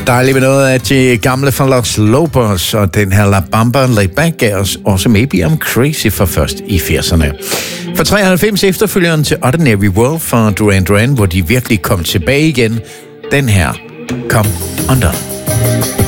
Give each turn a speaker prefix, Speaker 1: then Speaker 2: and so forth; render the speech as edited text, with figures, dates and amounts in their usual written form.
Speaker 1: Dejligt med noget af de gamle fra Los Lobos, og den her La Bamba Laid Back gav os også Maybe I'm Crazy for først i 80'erne. For 93 efterfølgeren til Ordinary World fra Duran Duran, hvor de virkelig kom tilbage igen. Den her, Come Undone.